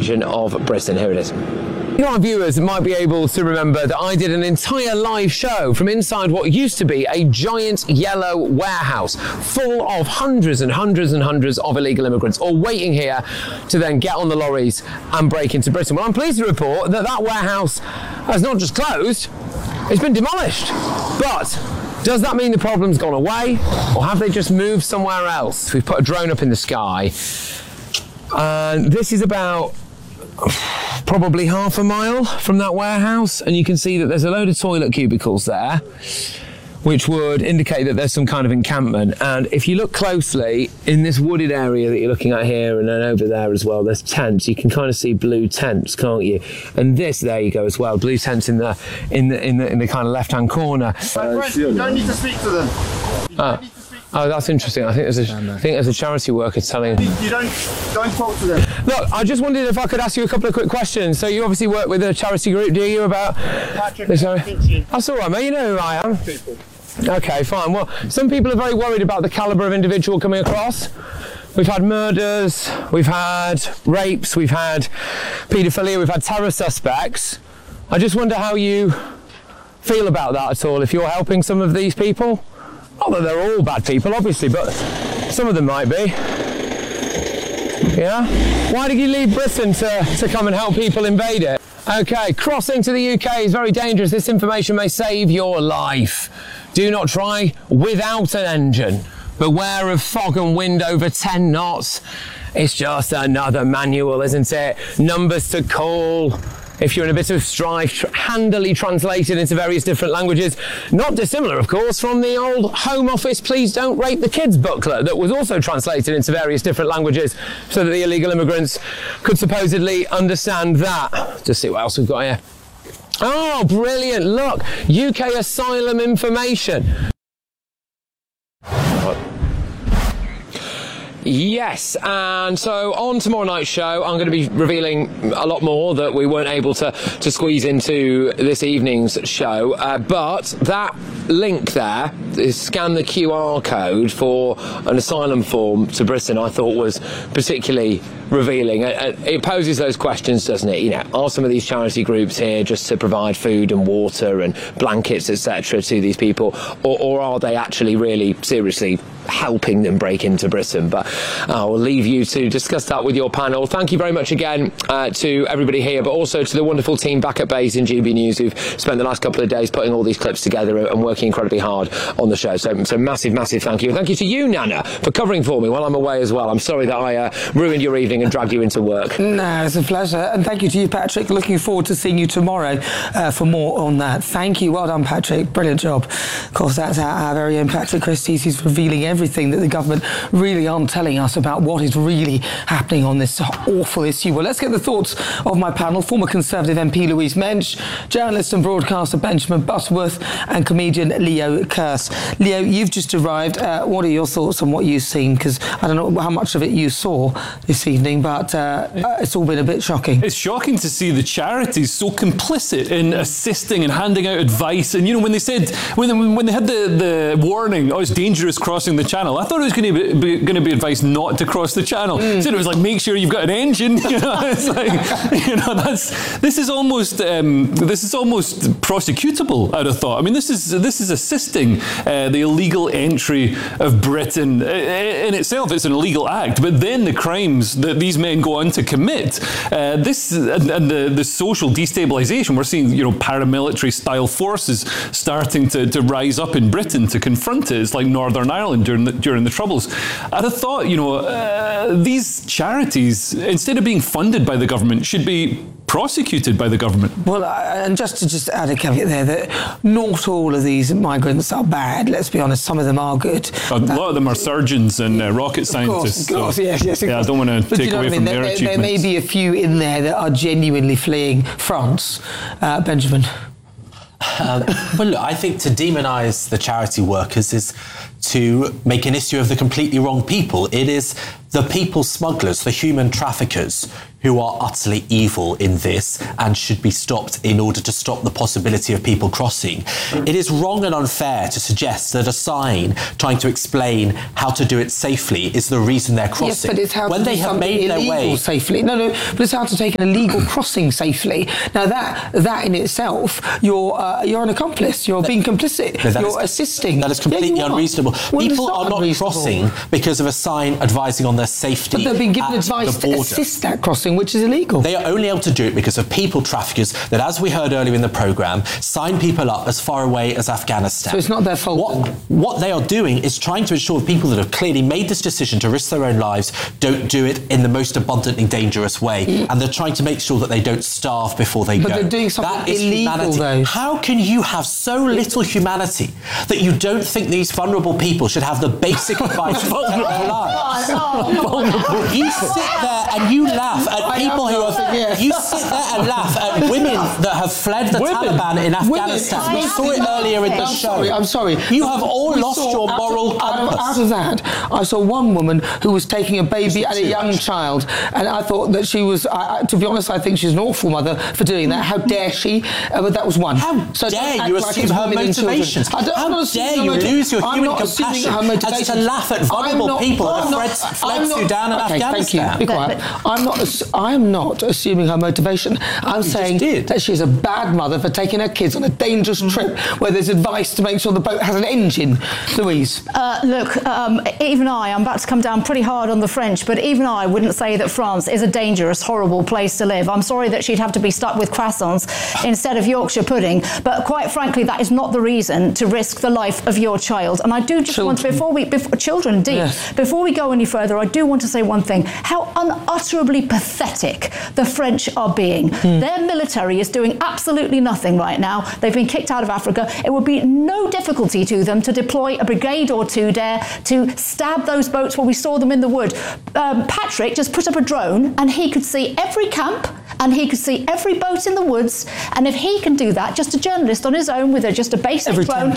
region of Britain. Here it is. Our viewers might be able to remember that I did an entire live show from inside what used to be a giant yellow warehouse full of hundreds and hundreds and hundreds of illegal immigrants, all waiting here to then get on the lorries and break into Britain. Well, I'm pleased to report that that warehouse has not just closed, it's been demolished. But does that mean the problem's gone away, or have they just moved somewhere else? We've put a drone up in the sky, and this is about probably half a mile from that warehouse, and you can see that there's a load of toilet cubicles there, which would indicate that there's some kind of encampment. And if you look closely in this wooded area that you're looking at here, and then over there as well, there's tents. You can kind of see blue tents, can't you? And this, there you go as well, blue tents in the kind of left-hand corner. You don't need to speak to them. Oh, that's interesting. I think there's a charity worker telling. You don't talk to them. Look, I just wondered if I could ask you a couple of quick questions. So you obviously work with a charity group, do you? About Patrick. That's all right, mate. You know who I am. People. Okay, fine. Well, some people are very worried about the calibre of individual coming across. We've had murders, we've had rapes, we've had paedophilia, we've had terror suspects. I just wonder how you feel about that at all, if you're helping some of these people. Not that they're all bad people, obviously, but some of them might be. Yeah? Why did you leave Britain to come and help people invade it? Okay, crossing to the UK is very dangerous. This information may save your life. Do not try without an engine. Beware of fog and wind over 10 knots. It's just another manual, isn't it? Numbers to call. If you're in a bit of strife, handily translated into various different languages. Not dissimilar, of course, from the old Home Office Please Don't Rape the Kids booklet that was also translated into various different languages so that the illegal immigrants could supposedly understand that. Just see what else we've got here. Oh, brilliant. Look, UK asylum information. Yes, and so on tomorrow night's show, I'm going to be revealing a lot more that we weren't able to squeeze into this evening's show. But that link there is scan the QR code for an asylum form to Britain, I thought was particularly revealing. It poses those questions, doesn't it? You know, are some of these charity groups here just to provide food and water and blankets, etc., to these people, or are they actually really seriously helping them break into Britain? But I'll leave you to discuss that with your panel. Thank you very much again to everybody here, but also to the wonderful team back at Base in GB News who've spent the last couple of days putting all these clips together and working incredibly hard on the show. So massive thank you. And thank you to you, Nana, for covering for me while I'm away as well. I'm sorry that I ruined your evening and dragged you into work. No, it's a pleasure. And thank you to you, Patrick. Looking forward to seeing you tomorrow for more on that. Thank you. Well done, Patrick. Brilliant job. Of course, that's our very own Patrick Christys, who's revealing everything that the government really aren't telling us about what is really happening on this awful issue. Well, let's get the thoughts of my panel. Former Conservative MP Louise Mensch, journalist and broadcaster Benjamin Butterworth, and comedian Leo Kearse. Leo, you've just arrived. What are your thoughts on what you've seen? Because I don't know how much of it you saw this evening, but it's all been a bit shocking. It's shocking to see the charities so complicit in assisting and handing out advice. And, you know, when they said, when they had the warning, oh, it's dangerous crossing the channel, I thought it was going to be advice not to cross the channel. So it was like, make sure you've got an engine. You know, it's like, you know, this is almost prosecutable, I'd have thought. I mean, this is assisting the illegal entry of Britain. In itself, it's an illegal act, but then the crimes that these men go on to commit, this and the social destabilisation, we're seeing, you know, paramilitary style forces starting to rise up in Britain to confront it. It's like Northern Ireland during the Troubles. I'd have thought, you know, these charities, instead of being funded by the government, should be prosecuted by the government. Well, and just to add a caveat there, that not all of these migrants are bad. Let's be honest, some of them are good. A lot of them are surgeons and rocket scientists. Of course, yes. Yeah, I don't want to take away from their achievements. There may be a few in there that are genuinely fleeing France. Benjamin? Well, look, I think to demonise the charity workers is to make an issue of the completely wrong people. It is the people smugglers, the human traffickers, who are utterly evil in this and should be stopped in order to stop the possibility of people crossing. It is wrong and unfair to suggest that a sign trying to explain how to do it safely is the reason they're crossing. Yes, but it's how when to they do have something made their illegal way safely. No, but it's how to take an illegal crossing safely. Now that in itself, you're an accomplice. You're being complicit. No, you're assisting. That is completely unreasonable. Well, People are not crossing because of a sign advising on their safety. But they've been given at advice the to border. assist that crossing, which is illegal. They are only able to do it because of people traffickers that, as we heard earlier in the programme, sign people up as far away as Afghanistan. So it's not their fault. What they are doing is trying to ensure people that have clearly made this decision to risk their own lives don't do it in the most abundantly dangerous way. And they're trying to make sure that they don't starve before they go. But they're doing something that is illegal, humanity. though. How can you have so little humanity that you don't think these vulnerable people should have the basic advice to protect their lives? You sit there and you laugh at people who have... You sit there and laugh at women that have fled the Taliban in Afghanistan. We saw it earlier in the show. I'm sorry. You have all lost your moral compass. Out of that, I saw one woman who was taking a baby and a young child, and I thought that she was, to be honest, I think she's an awful mother for doing that. How dare she? But that was one. How dare you assume her motivations? How dare you lose your human compassion as to laugh at vulnerable people that have fled Sudan and Afghanistan? Thank you. Be quiet. I'm not assuming her motivation. I'm saying that she's a bad mother for taking her kids on a dangerous trip where there's advice to make sure the boat has an engine. Louise? Look, even I'm about to come down pretty hard on the French, but even I wouldn't say that France is a dangerous, horrible place to live. I'm sorry that she'd have to be stuck with croissants instead of Yorkshire pudding, but quite frankly, that is not the reason to risk the life of your child. And I do just want to, children, indeed, yes. Before we go any further, I do want to say one thing. How unutterably pathetic the French are being. Their military is doing absolutely nothing right now. They've been kicked out of Africa. It would be no difficulty to them to deploy a brigade or two there to stab those boats where we saw them in the wood. Patrick just put up a drone and he could see every camp and he could see every boat in the woods. And if he can do that, just a journalist on his own with just a basic drone,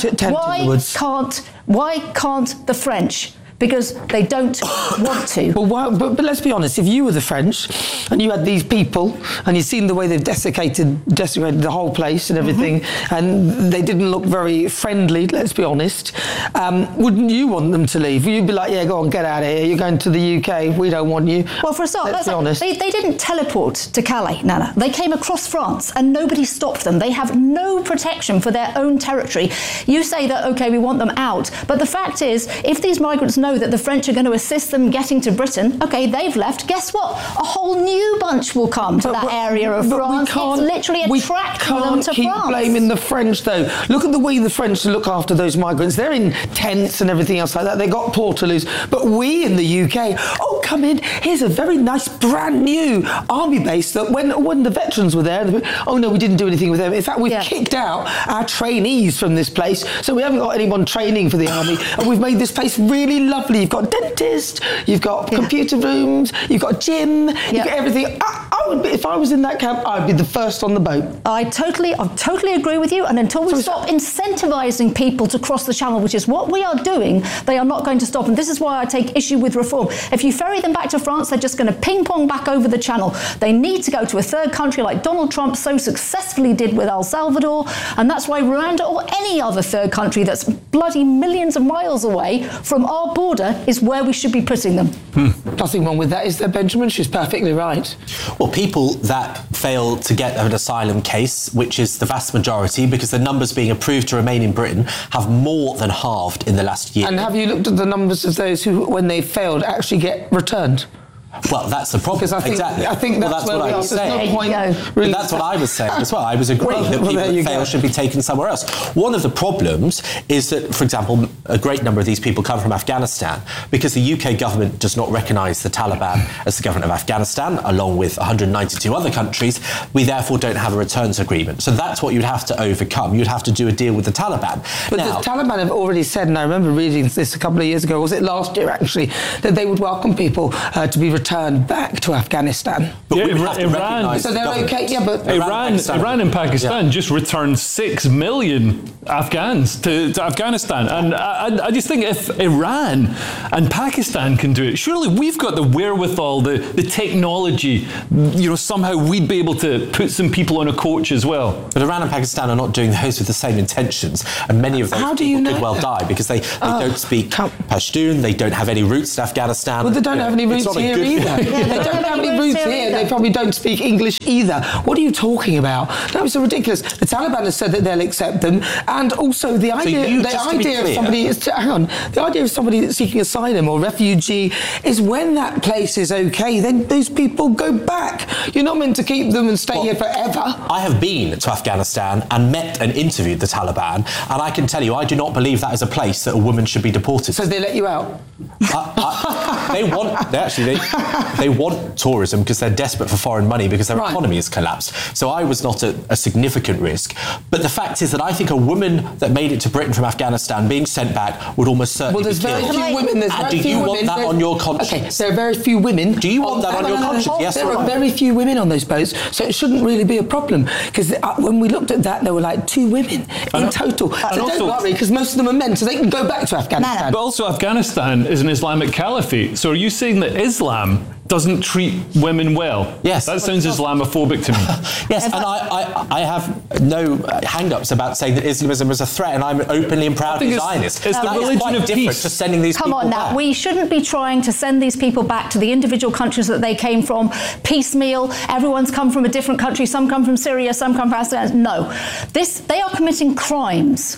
why can't the French? Because they don't want to. But let's be honest, if you were the French and you had these people and you've seen the way they've desecrated the whole place and everything, and they didn't look very friendly, let's be honest, wouldn't you want them to leave? You'd be like, yeah, go on, get out of here. You're going to the UK. We don't want you. Well, for a start, let's be honest. They didn't teleport to Calais, Nana. They came across France and nobody stopped them. They have no protection for their own territory. You say that, OK, we want them out. But the fact is, if these migrants know that the French are going to assist them getting to Britain, OK, they've left. Guess what? A whole new bunch will come to that area of France. It's literally attracting them to France. We can't keep blaming the French, though. Look at the way the French look after those migrants. They're in tents and everything else like that. They got Portaloos. But we in the UK, come in. Here's a very nice, brand new army base that when the veterans were there, no, we didn't do anything with them. In fact, we've kicked out our trainees from this place, so we haven't got anyone training for the army, and we've made this place really lovely. You've got dentists, you've got computer rooms, you've got gym, you've got everything. If I was in that camp, I'd be the first on the boat. I totally agree with you. And until we stop incentivising people to cross the channel, which is what we are doing, they are not going to stop. And this is why I take issue with reform. If you ferry them back to France, they're just going to ping pong back over the channel. They need to go to a third country like Donald Trump so successfully did with El Salvador. And that's why Rwanda or any other third country that's bloody millions of miles away from our border is where we should be putting them. Nothing wrong with that, is there, Benjamin? She's perfectly right. Well, people that fail to get an asylum case, which is the vast majority, because the numbers being approved to remain in Britain have more than halved in the last year. And have you looked at the numbers of those who, when they failed, actually get returned? Well, that's the problem. Because I think that's what I was saying. Really, that's what I was saying as well. I was agreeing that people that fail should be taken somewhere else. One of the problems is that, for example, a great number of these people come from Afghanistan because the UK government does not recognise the Taliban as the government of Afghanistan, along with 192 other countries. We therefore don't have a returns agreement. So that's what you'd have to overcome. You'd have to do a deal with the Taliban. But the Taliban have already said, and I remember reading this a couple of years ago, was it last year actually, that they would welcome people to be returned returned back to Afghanistan. But Yeah, we would have to Iran- recognise So the they're government. okay, yeah, but Iran and Pakistan just returned 6 million Afghans to Afghanistan. And I just think if Iran and Pakistan can do it, surely we've got the wherewithal, the technology, somehow we'd be able to put some people on a coach as well. But Iran and Pakistan are not doing those with the same intentions, and many of those How do people you know could well that? die because they don't speak Pashtun, they don't have any roots in Afghanistan. Well, they don't have any It's roots not a here good- either. They don't have any roots here. They probably don't speak English either. What are you talking about? That was so ridiculous. The Taliban has said that they'll accept them, and also the idea, just to be of clear- somebody the idea of somebody that's seeking asylum or refugee is when that place is okay, then those people go back. You're not meant to keep them and stay here forever. I have been to Afghanistan and met and interviewed the Taliban, and I can tell you, I do not believe that is a place that a woman should be deported So to. they let you out. They want tourism because they're desperate for foreign money because their Right. economy has collapsed. So I was not a significant risk. But the fact is that I think a woman that made it to Britain from Afghanistan being sent back would almost certainly Well, there's be very killed. few women. There's And very do few you women. want that There- on your conscience? Okay, there are very few women. Do you want that on your conscience? Yes there or are no? very few women on those boats, so it shouldn't really be a problem. Because when we looked at that, there were like 2 women in total. So also- don't worry, because most of them are men, so they can go back to Afghanistan. But also Afghanistan is an Islamic caliphate. So are you saying that Islam doesn't treat women well? Yes. That sounds Islamophobic to me. Yes, and I have no hang-ups about saying that Islamism is a threat, and I'm openly and proudly think it's- Zionist. it's the That is religion quite of different peace. to sending these Come people on now, back. we shouldn't be trying to send these people back to the individual countries that they came from piecemeal. Everyone's come from a different country. Some come from Syria, some come from Afghanistan. No, they are committing crimes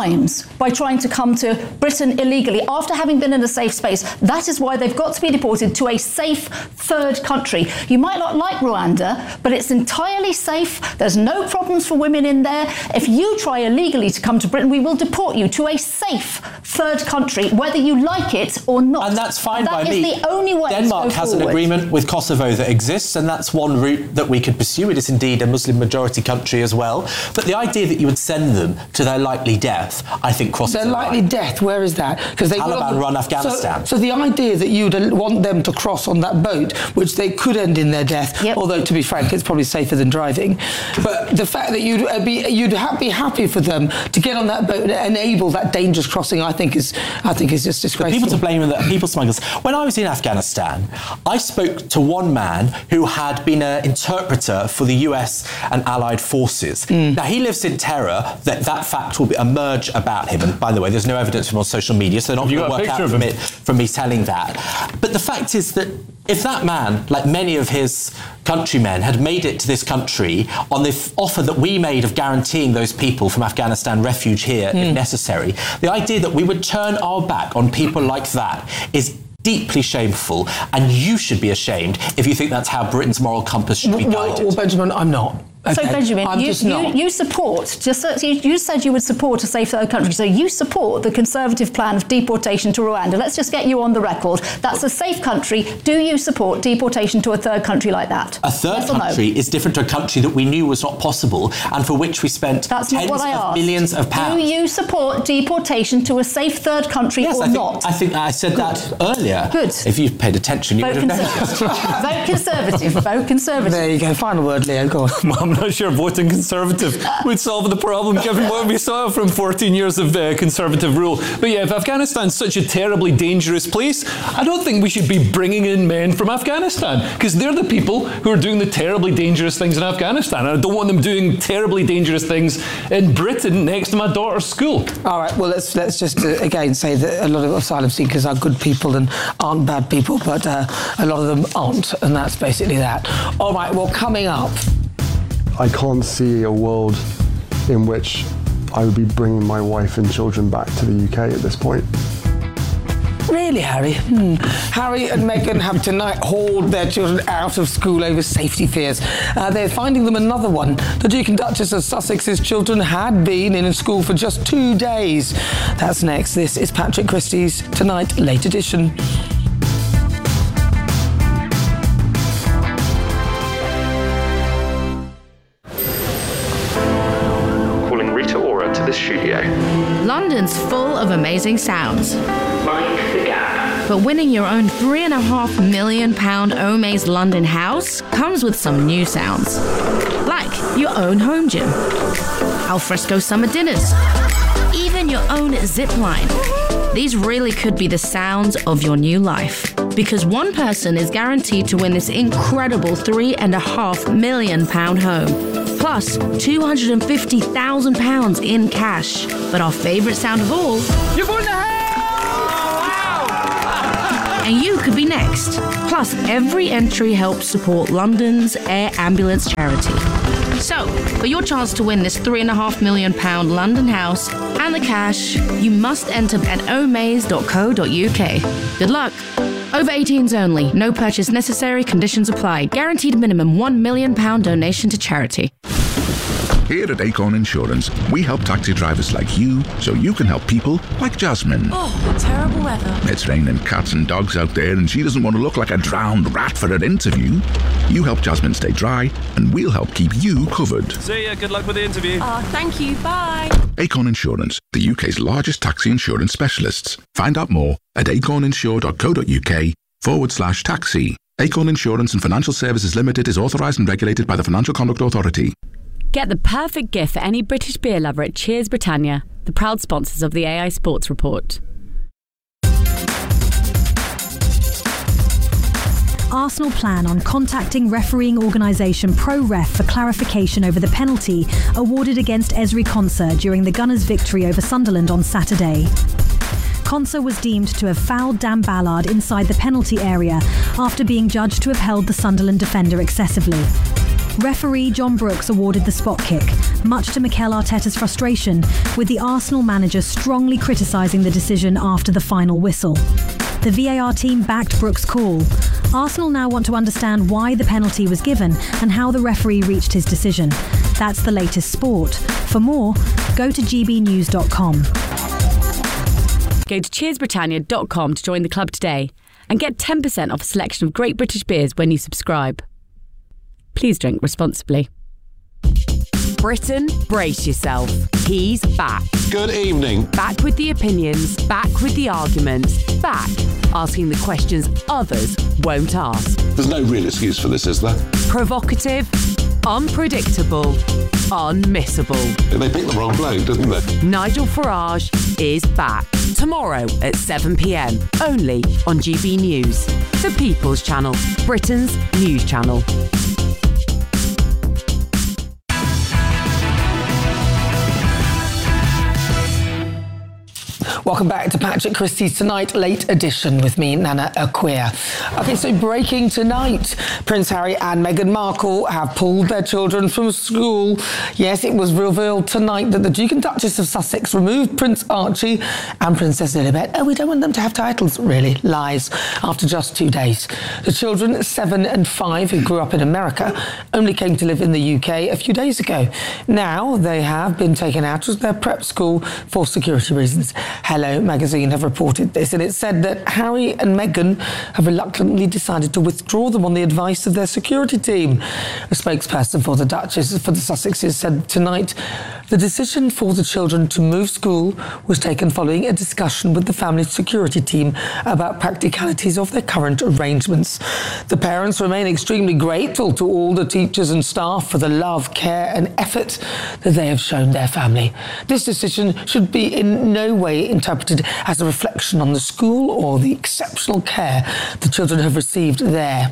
by trying to come to Britain illegally after having been in a safe space. That is why they've got to be deported to a safe third country. You might not like Rwanda, but it's entirely safe. There's no problems for women in there. If you try illegally to come to Britain, we will deport you to a safe third country, whether you like it or not. And that's fine by me. That is the only way Denmark to go has an forward. agreement with Kosovo that exists, and that's one route that we could pursue. It is indeed a Muslim majority country as well. But the idea that you would send them to their likely death, I think crosses Their the likely line. death, where is that? Because Taliban run Afghanistan. So the idea that you'd want them to cross on that boat, which they could end in their death, Yep. although to be frank, it's probably safer than driving. But the fact that you'd be happy for them to get on that boat and enable that dangerous crossing, I think is just disgraceful. People to blame are the people smugglers. When I was in Afghanistan, I spoke to one man who had been an interpreter for the US and Allied forces. Now, he lives in terror that fact will emerge about him. And by the way, there's no evidence of him on social media, so they're not You going to got a work out picture from of it him? from me telling that. But the fact is that if that man, like many of his countrymen, had made it to this country on the offer that we made of guaranteeing those people from Afghanistan refuge here if necessary, the idea that we would turn our back on people like that is deeply shameful, and you should be ashamed if you think that's how Britain's moral compass should be guided. Well, Benjamin, I'm not. So Okay? Benjamin, I'm just not. you support, you said you would support a safe third country, so you support the Conservative plan of deportation to Rwanda. Let's just get you on the record. That's a safe country. Do you support deportation to a third country like that? A third Yes or no? country is different to a country that we knew was not possible and for which we spent That's not tens what I of asked. millions of pounds. Do you support deportation to a safe third country Yes, or I think I said that earlier. Good. If you paid attention, you Vote would have known. Conservative. Vote Conservative. Vote Conservative. There you go. Final word, Leo. Go on. Well, I'm not sure voting Conservative would solve the problem, given what we saw from 14 years of Conservative rule. But yeah, if Afghanistan's such a terribly dangerous place, I don't think we should be bringing in men from Afghanistan, because they're the people who are doing the terribly dangerous things in Afghanistan. And I don't want them doing terribly dangerous things in Britain next to my daughter's school. All right, well, let's just again say that a lot of asylum seekers are good people and aren't bad people, but a lot of them aren't, and that's basically that. All right, well, coming up. I can't see a world in which I would be bringing my wife and children back to the UK at this point. Really, Harry? Harry and Meghan have tonight hauled their children out of school over safety fears. They're finding them another one. The Duke and Duchess of Sussex's children had been in school for just 2 days. That's next. This is Patrick Christie's Tonight Late Edition. Calling Rita Ora to the studio. London's full of amazing sounds. Mind the Gap. But winning your own £3.5 million Omaze London house comes with some new sounds. Like your own home gym, alfresco summer dinners, even your own zip line. These really could be the sounds of your new life. Because one person is guaranteed to win this incredible £3.5 million home. Plus £250,000 in cash. But our favourite sound of all... You've won the house! And you could be next. Plus, every entry helps support London's Air Ambulance charity. So, for your chance to win this £3.5 million London house and the cash, you must enter at omaze.co.uk. Good luck. Over 18s only. No purchase necessary. Conditions apply. Guaranteed minimum £1 million donation to charity. Here at Acorn Insurance, we help taxi drivers like you so you can help people like Jasmine. Oh, terrible weather. It's raining cats and dogs out there and she doesn't want to look like a drowned rat for her interview. You help Jasmine stay dry and we'll help keep you covered. See ya, good luck with the interview. Oh, thank you, bye. Acorn Insurance, the UK's largest taxi insurance specialists. Find out more at acorninsure.co.uk/taxi. Acorn Insurance and Financial Services Limited is authorised and regulated by the Financial Conduct Authority. Get the perfect gift for any British beer lover at Cheers Britannia, the proud sponsors of the AI Sports Report. Arsenal plan on contacting refereeing organisation ProRef for clarification over the penalty awarded against Ezri Konsa during the Gunners' victory over Sunderland on Saturday. Konsa was deemed to have fouled Dan Ballard inside the penalty area after being judged to have held the Sunderland defender excessively. Referee John Brooks awarded the spot kick, much to Mikel Arteta's frustration, with the Arsenal manager strongly criticising the decision after the final whistle. The VAR team backed Brooks' call. Arsenal now want to understand why the penalty was given and how the referee reached his decision. That's the latest sport. For more, go to gbnews.com. Go to cheersbritannia.com to join the club today and get 10% off a selection of great British beers when you subscribe. Please drink responsibly. Britain, brace yourself. He's back. Good evening. Back with the opinions, back with the arguments, back asking the questions others won't ask. There's no real excuse for this, is there? Provocative, unpredictable, unmissable. They picked the wrong bloke, didn't they? Nigel Farage is back. Tomorrow at 7 p.m, only on GB News. The People's Channel, Britain's news channel. Welcome back to Patrick Christie's Tonight Late Edition with me, Nana Acquia. Okay, so breaking tonight. Prince Harry and Meghan Markle have pulled their children from school. Yes, it was revealed tonight that the Duke and Duchess of Sussex removed Prince Archie and Princess Lilibet. Oh, we don't want them to have titles. Really? Lies. After just 2 days. The children, 7 and 5, who grew up in America, only came to live in the UK a few days ago. Now they have been taken out of their prep school for security reasons. Hello magazine have reported this, and it said that Harry and Meghan have reluctantly decided to withdraw them on the advice of their security team. A spokesperson for the Duchess for the Sussexes said tonight the decision for the children to move school was taken following a discussion with the family security team about practicalities of their current arrangements. The parents remain extremely grateful to all the teachers and staff for the love, care and effort that they have shown their family. This decision should be in no way interpreted as a reflection on the school or the exceptional care the children have received there.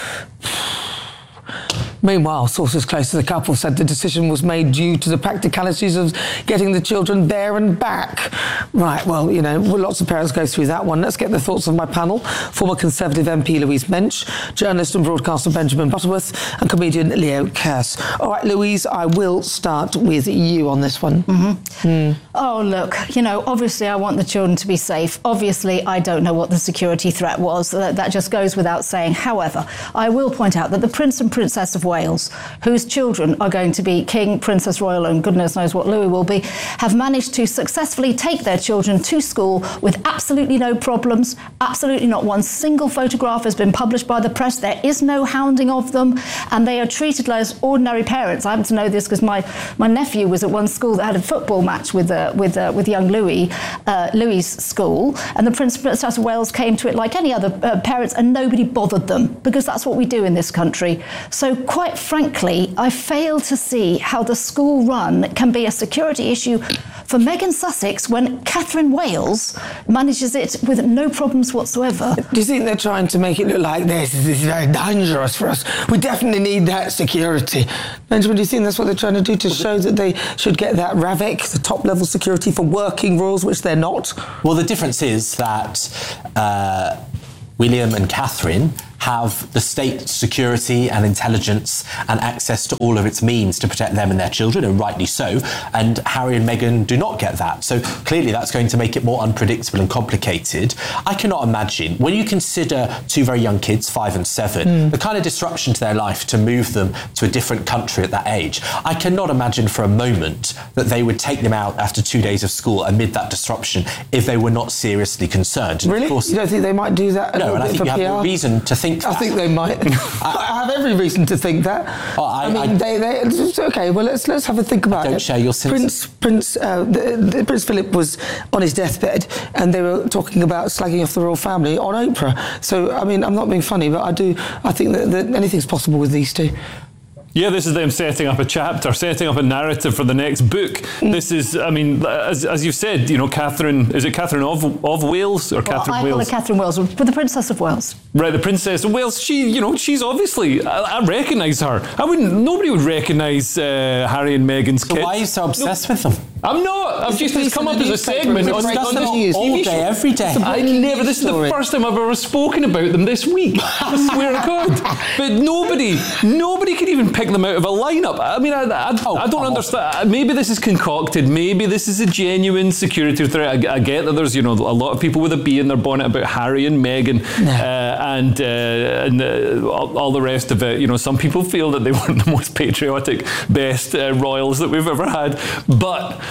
Meanwhile, sources close to the couple said the decision was made due to the practicalities of getting the children there and back. Right, well, you know, lots of parents go through that one. Let's get the thoughts of my panel. Former Conservative MP Louise Mensch, journalist and broadcaster Benjamin Butterworth, and comedian Leo Kearse. All right, Louise, I will start with you on this one. Oh, look, you know, obviously I want the children to be safe. Obviously, I don't know what the security threat was. That just goes without saying. However, I will point out that the Prince and Princess of Wales, whose children are going to be King, Princess Royal, and goodness knows what Louis will be, have managed to successfully take their children to school with absolutely no problems. Absolutely not one single photograph has been published by the press. There is no hounding of them, and they are treated like ordinary parents. I happen to know this because my nephew was at one school that had a football match with young Louis's school, and the Princess of Wales came to it like any other parents, and nobody bothered them, because that's what we do in this country. So quite frankly, I fail to see how the school run can be a security issue for Meghan Sussex when Catherine Wales manages it with no problems whatsoever. Do you think they're trying to make it look like this is very dangerous for us? We definitely need that security. Benjamin, do you think that's what they're trying to do, to show that they should get that RAVEC, the top-level security for working royals, which they're not? Well, the difference is that William and Catherine have the state security and intelligence and access to all of its means to protect them and their children, and rightly so. And Harry and Meghan do not get that. So clearly that's going to make it more unpredictable and complicated. I cannot imagine, when you consider two very young kids, 5 and 7, the kind of disruption to their life to move them to a different country at that age, I cannot imagine for a moment that they would take them out after 2 days of school amid that disruption if they were not seriously concerned. And really? Of course, you don't think they might do that? No, and I think you have no reason to think that. I think they might. I have every reason to think that. Okay, well, let's have a think about it. Don't share your sins. Prince Philip was on his deathbed, and they were talking about slagging off the royal family on Oprah. So, I mean, I'm not being funny, but I think that anything's possible with these two. Yeah, this is them setting up a chapter, setting up a narrative for the next book. This is, I mean, as you've said, you know, Catherine, is it Catherine of Wales or Catherine Wales? I call her Catherine Wales, but the Princess of Wales. Right, the Princess of Wales. She's obviously, I recognise her. Nobody would recognise Harry and Meghan's kids. So why are you so obsessed with them? I'm not. It's come up as a segment on this news all day, every day. This is the first time I've ever spoken about them this week. I swear to God. But nobody could even pick them out of a lineup. I mean, I don't understand. Maybe this is concocted. Maybe this is a genuine security threat. I get that there's, a lot of people with a bee in their bonnet about Harry and Meghan and all the rest of it. Some people feel that they weren't the most patriotic, best royals that we've ever had. But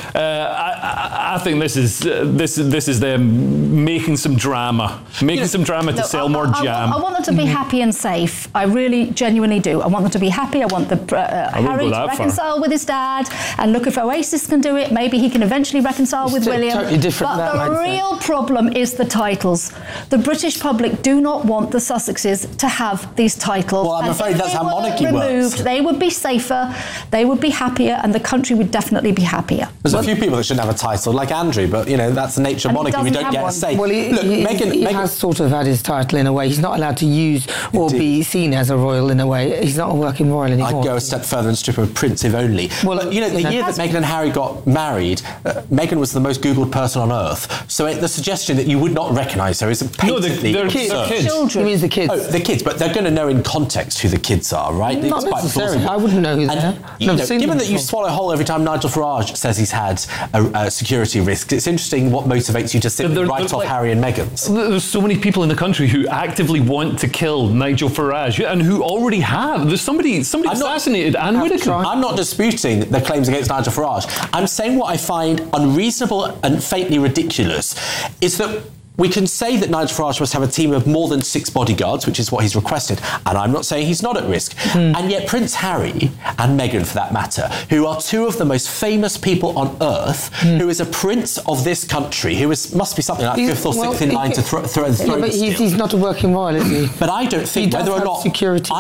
I think this is them making some drama, to sell more jam. I want them to be happy and safe. I really genuinely do. I want them to be happy. I want Harry to reconcile with his dad, and look, if Oasis can do it, maybe he can eventually reconcile with William. Totally different. But the real problem is the titles. The British public do not want the Sussexes to have these titles. Well, I'm afraid that's how monarchy works. They would be safer, they would be happier, and the country would definitely be happier. There's a few people that shouldn't have a title, like Andrew, but that's the nature of monarchy. We don't get a say. Well, he has sort of had his title in a way. He's not allowed to use or be seen as a royal in a way. He's not a working royal anymore. I'd go a step further and strip him of Prince if only. Well, the year that Meghan and Harry got married, Meghan was the most Googled person on earth. So the suggestion that you would not recognise her is patently they're kids. Children. He means the kids. Oh, the kids, but they're going to know in context who the kids are, right? Not necessarily. I wouldn't know who they are. Given that you swallow whole every time Nigel Farage says he's had a security risk, it's interesting what motivates you to simply write off Harry and Meghan's. There's so many people in the country who actively want to kill Nigel Farage and who already have. There's somebody assassinated Anne Whitaker. I'm not disputing the claims against Nigel Farage. I'm saying what I find unreasonable and faintly ridiculous is that we can say that Nigel Farage must have a team of more than 6 bodyguards, which is what he's requested, and I'm not saying he's not at risk. And yet Prince Harry and Meghan, for that matter, who are two of the most famous people on earth, who is a prince of this country, who must be something like 5th or 6th in line to throw the throne. But he's not a working royal, is he? But I don't think whether or not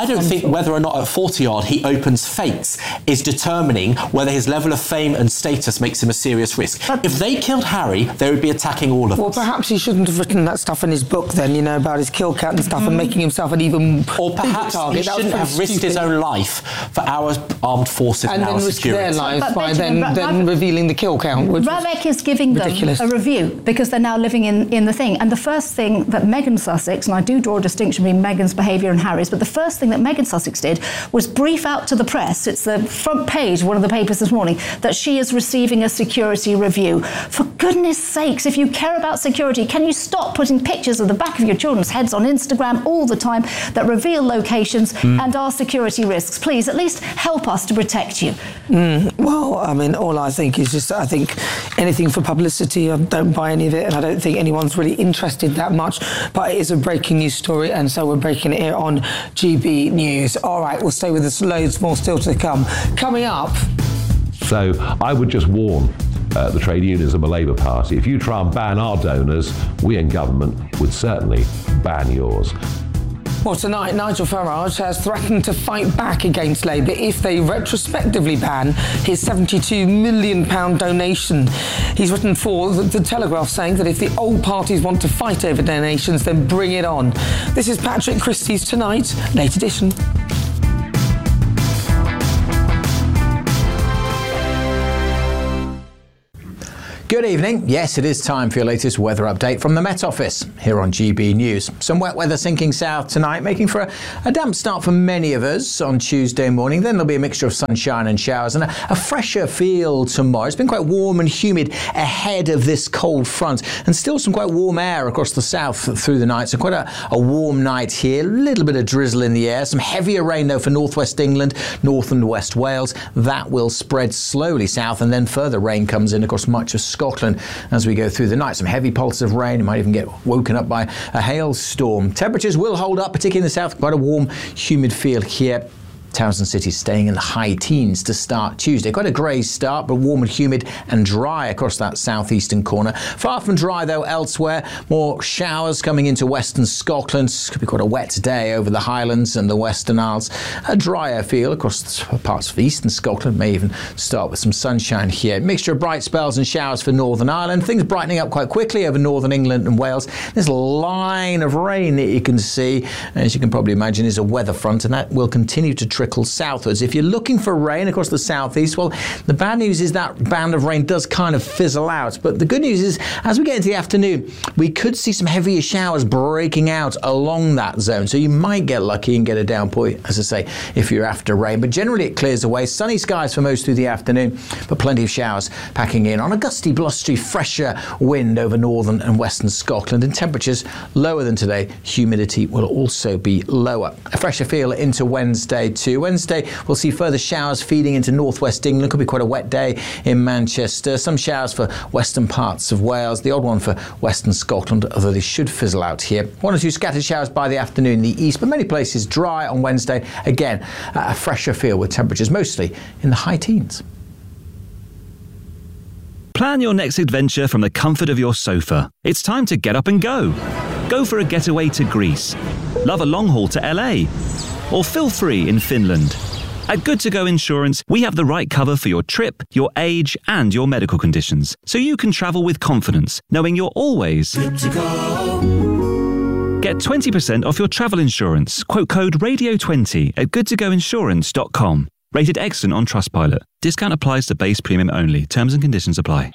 at 40-odd he opens fakes is determining whether his level of fame and status makes him a serious risk. But if they killed Harry, they would be attacking all of us. Well, perhaps he shouldn't have written that stuff in his book then, about his kill count and stuff, and making himself an even or perhaps he shouldn't have risked his own life for our armed forces and our security. And then risk their lives by then revealing the kill count. RAVEC is giving them a review because they're now living in the thing. And the first thing that Meghan Sussex, and I do draw a distinction between Meghan's behaviour and Harry's, but the first thing that Meghan Sussex did was brief out to the press, it's the front page, one of the papers this morning, that she is receiving a security review. For goodness sakes, if you care about security, can you stop putting pictures of the back of your children's heads on Instagram all the time that reveal locations and our security risks? Please, at least help us to protect you. Well, I mean, all I think is just, I think anything for publicity, I don't buy any of it, and I don't think anyone's really interested that much, but it is a breaking news story, and so we're breaking it here on GB News. All right, we'll stay with us, loads more still to come. Coming up... So I would just warn the trade unions and the Labour Party, if you try and ban our donors, we in government would certainly ban yours. Well, tonight, Nigel Farage has threatened to fight back against Labour if they retrospectively ban his £72 million donation. He's written for the Telegraph, saying that if the old parties want to fight over donations, then bring it on. This is Patrick Christie's Tonight, late edition. Good evening. Yes, it is time for your latest weather update from the Met Office here on GB News. Some wet weather sinking south tonight, making for a damp start for many of us on Tuesday morning. Then there'll be a mixture of sunshine and showers and a fresher feel tomorrow. It's been quite warm and humid ahead of this cold front, and still some quite warm air across the south through the night. So quite a warm night here. A little bit of drizzle in the air. Some heavier rain though for northwest England, north and west Wales. That will spread slowly south, and then further rain comes in across much of Scotland as we go through the night. Some heavy pulses of rain. You might even get woken up by a hailstorm. Temperatures will hold up, particularly in the south. Quite a warm, humid feel here. Towns and cities staying in the high teens to start Tuesday. Quite a grey start, but warm and humid and dry across that southeastern corner. Far from dry, though, elsewhere. More showers coming into western Scotland. Could be quite a wet day over the Highlands and the Western Isles. A drier feel across parts of eastern Scotland. May even start with some sunshine here. Mixture of bright spells and showers for Northern Ireland. Things brightening up quite quickly over northern England and Wales. This line of rain that you can see, as you can probably imagine, is a weather front, and that will continue to trickle southwards. If you're looking for rain across the southeast, well, the bad news is that band of rain does kind of fizzle out. But the good news is, as we get into the afternoon, we could see some heavier showers breaking out along that zone. So you might get lucky and get a downpour, as I say, if you're after rain. But generally it clears away. Sunny skies for most through the afternoon, but plenty of showers packing in on a gusty, blustery, fresher wind over northern and western Scotland. And temperatures lower than today. Humidity will also be lower. A fresher feel into Wednesday too. Wednesday, we'll see further showers feeding into northwest England. Could be quite a wet day in Manchester. Some showers for western parts of Wales. The odd one for western Scotland, although they should fizzle out here. One or two scattered showers by the afternoon in the east, but many places dry on Wednesday. Again, a fresher feel with temperatures mostly in the high teens. Plan your next adventure from the comfort of your sofa. It's time to get up and go. Go for a getaway to Greece. Love a long haul to LA. Or feel free in Finland. At Good To Go Insurance, we have the right cover for your trip, your age, and your medical conditions, so you can travel with confidence, knowing you're always good to go. Get 20% off your travel insurance. Quote code RADIO20 at goodtogoinsurance.com. Rated excellent on Trustpilot. Discount applies to base premium only. Terms and conditions apply.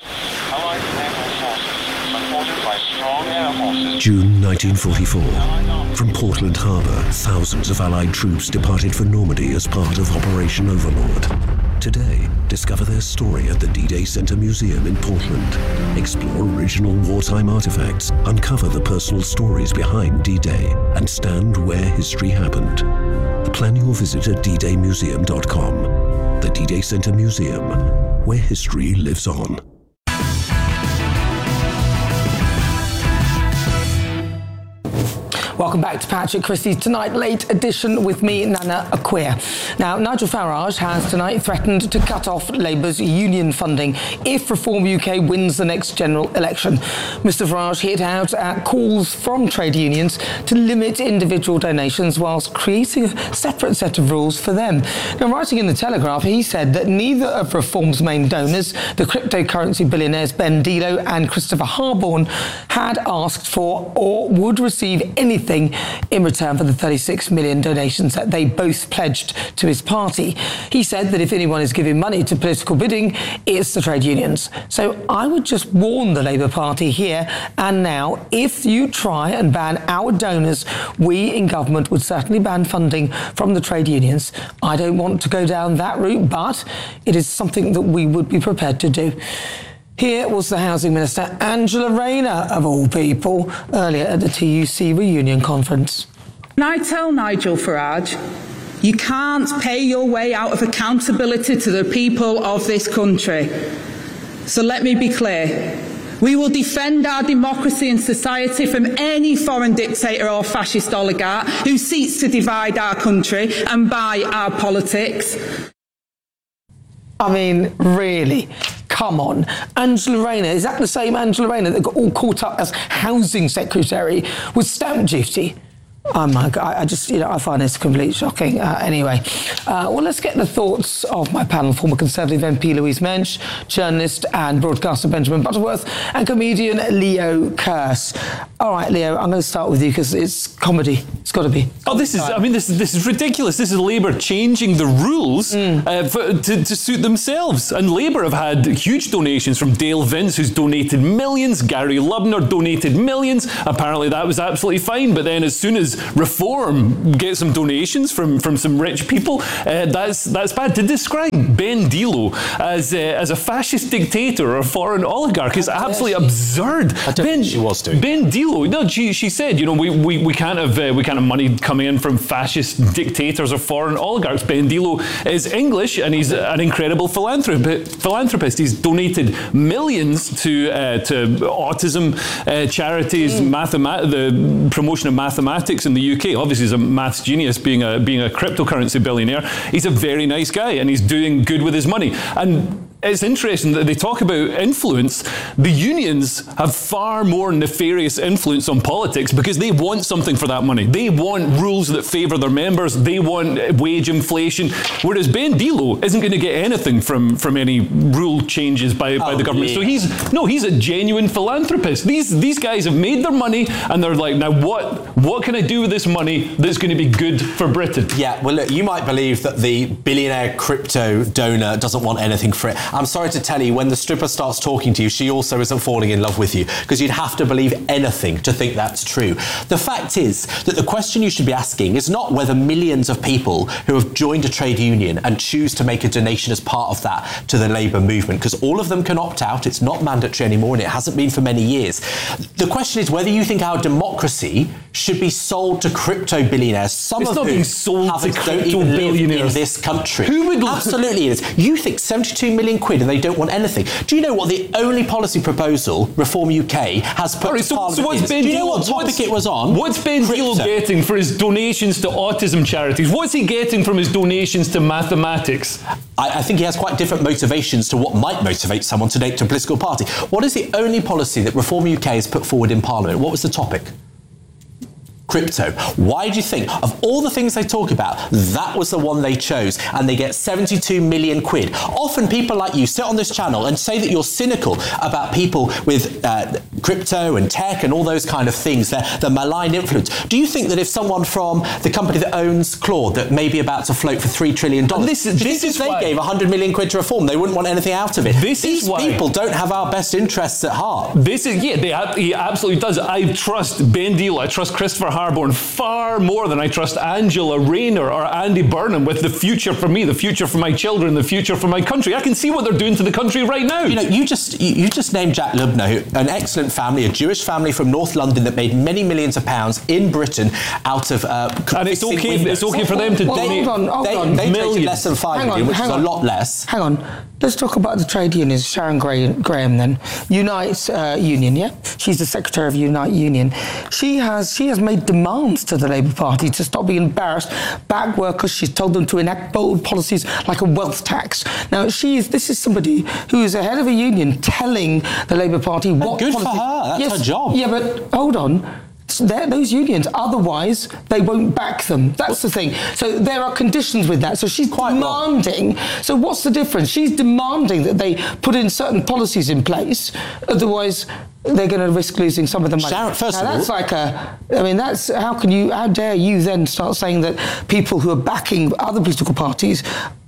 June 1944. From Portland Harbour, thousands of Allied troops departed for Normandy as part of Operation Overlord. Today, discover their story at the D-Day Center Museum in Portland. Explore original wartime artifacts, uncover the personal stories behind D-Day, and stand where history happened. Plan your visit at ddaymuseum.com. The D-Day Center Museum, where history lives on. Welcome back to Patrick Christie's Tonight Late Edition with me, Nana Acquia. Now, Nigel Farage has tonight threatened to cut off Labour's union funding if Reform UK wins the next general election. Mr Farage hit out at calls from trade unions to limit individual donations whilst creating a separate set of rules for them. Now, writing in the Telegraph, he said that neither of Reform's main donors, the cryptocurrency billionaires Ben Dilo and Christopher Harborne, had asked for or would receive anything in return for the 36 million donations that they both pledged to his party. He said that if anyone is giving money to political bidding, it's the trade unions. So I would just warn the Labour Party here and now, if you try and ban our donors, we in government would certainly ban funding from the trade unions. I don't want to go down that route, but it is something that we would be prepared to do. Here was the Housing Minister, Angela Rayner, of all people, earlier at the TUC reunion conference. And I tell Nigel Farage, you can't pay your way out of accountability to the people of this country. So let me be clear. We will defend our democracy and society from any foreign dictator or fascist oligarch who seeks to divide our country and buy our politics. I mean, really? Come on. Angela Rayner, is that the same Angela Rayner that got all caught up as Housing Secretary with stamp duty? Oh my God, I find this completely shocking. Anyway, well, let's get the thoughts of my panel, former Conservative MP Louise Mensch, journalist and broadcaster Benjamin Butterworth, and comedian Leo Kearse. All right, Leo, I'm going to start with you because it's comedy. It's got to be. Oh, this is ridiculous. This is Labour changing the rules to suit themselves. And Labour have had huge donations from Dale Vince, who's donated millions. Gary Lubner donated millions. Apparently that was absolutely fine. But then as soon as Reform gets some donations from some rich people, that's bad. To describe Ben Dilo as a fascist dictator or a foreign oligarch is absolutely absurd. I don't think she was doing. Ben Dilo, no, she said, we can't have money coming in from fascist dictators or foreign oligarchs. Ben Dilo is English and he's an incredible philanthropist. He's donated millions to autism charities, the promotion of mathematics in the UK. Obviously, he's a maths genius, being a cryptocurrency billionaire. He's a very nice guy, and he's doing good with his money. And it's interesting that they talk about influence. The unions have far more nefarious influence on politics because they want something for that money. They want rules that favour their members. They want wage inflation. Whereas Ben Dilo isn't going to get anything from any rule changes by the government. Yeah. So he's a genuine philanthropist. These guys have made their money and they're like, now what can I do with this money that's going to be good for Britain? Yeah, well, look, you might believe that the billionaire crypto donor doesn't want anything for it. I'm sorry to tell you, when the stripper starts talking to you, she also isn't falling in love with you, because you'd have to believe anything to think that's true. The fact is that the question you should be asking is not whether millions of people who have joined a trade union and choose to make a donation as part of that to the Labour movement, because all of them can opt out. It's not mandatory anymore, and it hasn't been for many years. The question is whether you think our democracy should be sold to crypto billionaires. Some of whom don't even live in this country. Who would Absolutely it is. You think 72 million quid and they don't want anything. Do you know what the only policy proposal Reform UK has put to Parliament so what's Ben Do you know what topic it was on? What's Ben Dilo getting for his donations to autism charities? What's he getting from his donations to mathematics? I think he has quite different motivations to what might motivate someone to donate to a political party. What is the only policy that Reform UK has put forward in Parliament? What was the topic? Crypto. Why do you think, of all the things they talk about, that was the one they chose, and they get 72 million quid? Often people like you sit on this channel and say that you're cynical about people with crypto and tech and all those kind of things, the malign influence. Do you think that if someone from the company that owns Claude, that may be about to float for $3 trillion, if they gave 100 million quid to Reform, they wouldn't want anything out of it? These people don't have our best interests at heart. He absolutely does. I trust Ben Dilo, I trust Christopher Harborne far more than I trust Angela Rayner or Andy Burnham with the future for me, the future for my children, the future for my country. I can see what they're doing to the country right now. You know, you just named Jack Lubner, an excellent family, a Jewish family from North London that made many millions of pounds in Britain out of and it's okay for them to donate. Hold on. They donated less than 5 million, which is a lot less. Hang on. Let's talk about the trade unions. Sharon Graham then. Unite Union, yeah? She's the secretary of Unite Union. She has made demands to the Labour Party to stop being embarrassed back workers. She's told them to enact bold policies like a wealth tax. Now, this is somebody who is the head of a union telling the Labour Party what good policy. For her. That's her job. Yeah, but hold on. Those unions, otherwise they won't back them. That's the thing. So there are conditions with that. So she's demanding. So what's the difference? She's demanding that they put in certain policies in place. Otherwise, they're going to risk losing some of the money. Sharon, first of all, that's like how dare you then start saying that people who are backing other political parties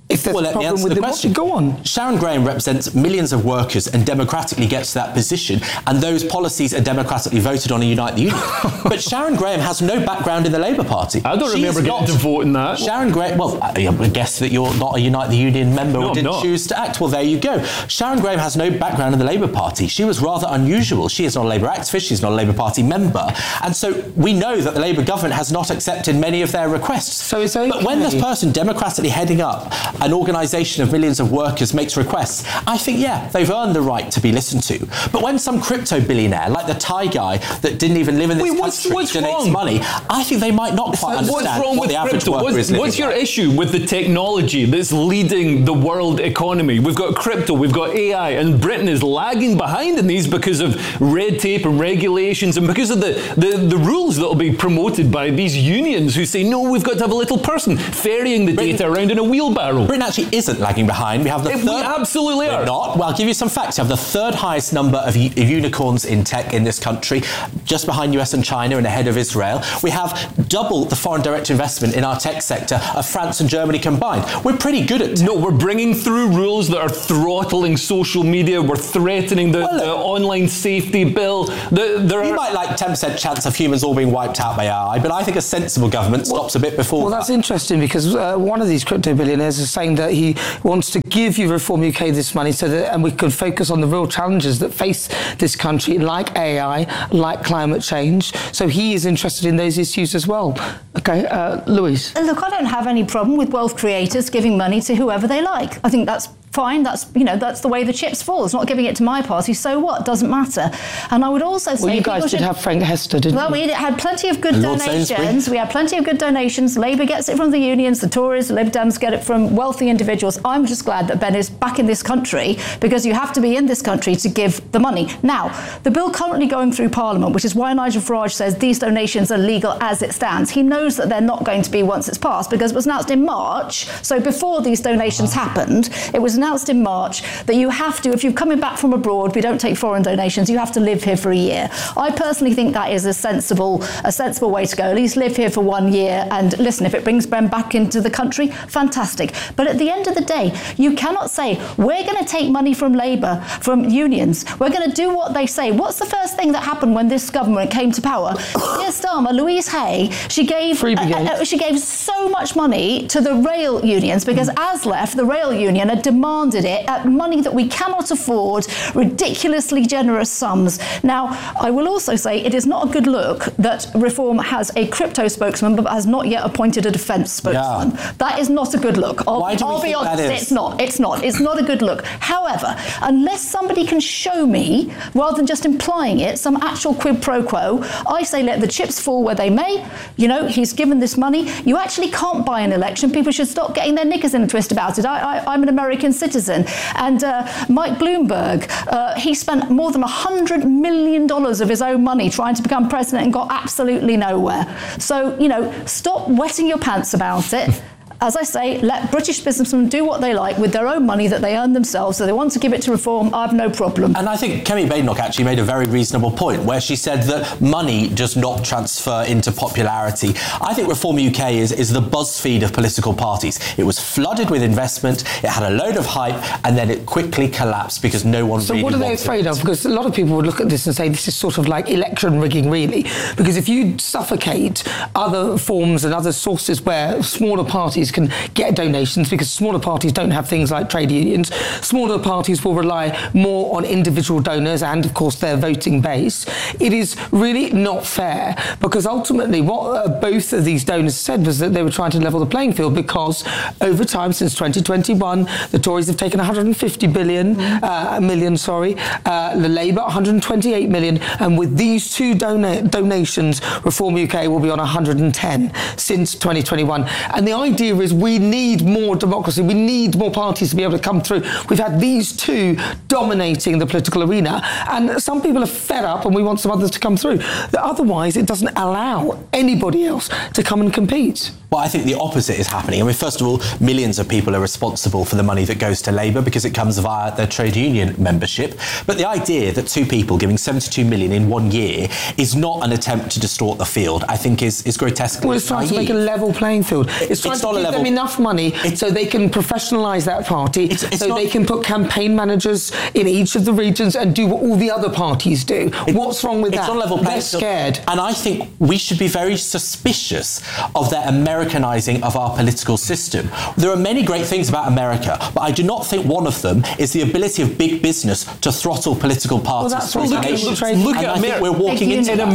If there's a problem with the question, go on. Sharon Graham represents millions of workers and democratically gets to that position, and those policies are democratically voted on in Unite the Union. But Sharon Graham has no background in the Labour Party. I don't remember getting to vote in that. Sharon Graham, well, I guess that you're not a Unite the Union member or didn't choose to act. Well, there you go. Sharon Graham has no background in the Labour Party. She was rather unusual. She is not a Labour activist. She's not a Labour Party member. And so we know that the Labour government has not accepted many of their requests. So it's okay. But when this person democratically heading up an organisation of millions of workers makes requests, I think, yeah, they've earned the right to be listened to. But when some crypto billionaire, like the Thai guy that didn't even live in this country, donates money, I think they might not quite understand what the average worker is living What's your like. issue with the technology that's leading the world economy? We've got crypto, we've got AI, and Britain is lagging behind in these because of red tape and regulations and because of the rules that will be promoted by these unions who say, no, we've got to have a little person ferrying the data around in a wheelbarrow. Britain actually isn't lagging behind. We have the third... We absolutely are. Not. Well, I'll give you some facts. We have the third highest number of unicorns in tech in this country, just behind US and China and ahead of Israel. We have double the foreign direct investment in our tech sector of France and Germany combined. We're pretty good at tech. No, we're bringing through rules that are throttling social media. We're threatening the online safety bill. You might like 10% chance of humans all being wiped out by AI, but I think a sensible government stops a bit before Well, that's interesting because one of these crypto billionaires is saying that he wants to give you Reform UK this money so that and we can focus on the real challenges that face this country, like AI, like climate change. So he is interested in those issues as well. Okay, Louise. Look, I don't have any problem with wealth creators giving money to whoever they like. I think that's fine. That's the way the chips fall. It's not giving it to my party. So what? Doesn't matter. And I would also say, well, you guys did have Frank Hester, didn't you? Well, we had plenty of good donations. We had plenty of good donations. Labour gets it from the unions. The Tories, the Lib Dems get it from wealthy individuals. I'm just glad that Ben is back in this country because you have to be in this country to give the money. Now, the bill currently going through Parliament, which is why Nigel Farage says these donations are legal as it stands. He knows that they're not going to be once it's passed because it was announced in March. So before these donations happened, it was announced in March that you have to, if you're coming back from abroad, we don't take foreign donations, you have to live here for a year. I personally think that is a sensible way to go. At least live here for 1 year and listen, if it brings Ben back into the country, fantastic. But at the end of the day, you cannot say, we're going to take money from Labour, from unions, we're going to do what they say. What's the first thing that happened when this government came to power? Keir Starmer, Louise Hay, she gave so much money to the rail unions because ASLEF, the rail union, had demanded it at money that we cannot afford, ridiculously generous sums. Now, I will also say it is not a good look that Reform has a crypto spokesman but has not yet appointed a defence spokesman. Yeah. That is not a good look. I'll be honest, it's not. It's not a good look. However, unless somebody can show me, rather than just implying it, some actual quid pro quo, I say let the chips fall where they may. You know, he's given this money. You actually can't buy an election. People should stop getting their knickers in a twist about it. I'm an American citizen. And Mike Bloomberg, he spent more than $100 million of his own money trying to become president and got absolutely nowhere. So, you know, stop wetting your pants about it. As I say, let British businessmen do what they like with their own money that they earn themselves. So they want to give it to Reform, I have no problem. And I think Kemi Badenoch actually made a very reasonable point where she said that money does not transfer into popularity. I think Reform UK is the BuzzFeed of political parties. It was flooded with investment, it had a load of hype, and then it quickly collapsed because no one really wanted it. So what are they afraid of? Because a lot of people would look at this and say this is sort of like election rigging, really. Because if you suffocate other forms and other sources where smaller parties can get donations, because smaller parties don't have things like trade unions, smaller parties will rely more on individual donors and, of course, their voting base. It is really not fair because ultimately what both of these donors said was that they were trying to level the playing field because over time, since 2021, the Tories have taken 150 million, the Labour 128 million, and with these two donations, Reform UK will be on 110 since 2021. And the idea is we need more democracy. We need more parties to be able to come through. We've had these two dominating the political arena, and some people are fed up, and we want some others to come through. Otherwise, it doesn't allow anybody else to come and compete. Well, I think the opposite is happening. I mean, first of all, millions of people are responsible for the money that goes to Labour because it comes via their trade union membership. But the idea that two people giving 72 million in 1 year is not an attempt to distort the field, I think is grotesque. Well, it's trying to make a level playing field. It's not a level, them enough money so they can professionalise that party, they can put campaign managers in each of the regions and do what all the other parties do. What's wrong with that? It's on level playing field. They're scared. And I think we should be very suspicious of their Americanizing of our political system. There are many great things about America, but I do not think one of them is the ability of big business to throttle political parties. Look at America. We're walking into in